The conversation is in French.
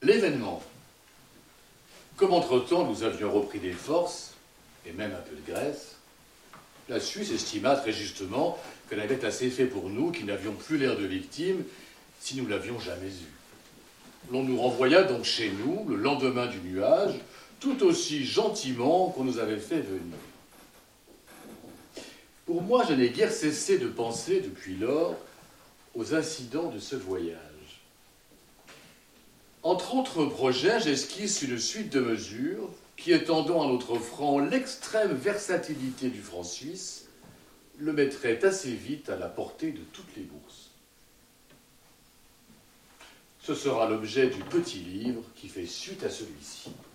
L'événement. Comme entre-temps nous avions repris des forces, et même un peu de graisse, la Suisse estima très justement qu'elle avait assez fait pour nous, qui n'avions plus l'air de victimes, si nous l'avions jamais eu. L'on nous renvoya donc chez nous, le lendemain du nuage, tout aussi gentiment qu'on nous avait fait venir. Pour moi, je n'ai guère cessé de penser, depuis lors, aux incidents de ce voyage. Entre autres projets, j'esquisse une suite de mesures qui, étendant à notre franc l'extrême versatilité du franc suisse, le mettrait assez vite à la portée de toutes les bourses. Ce sera l'objet du petit livre qui fait suite à celui-ci.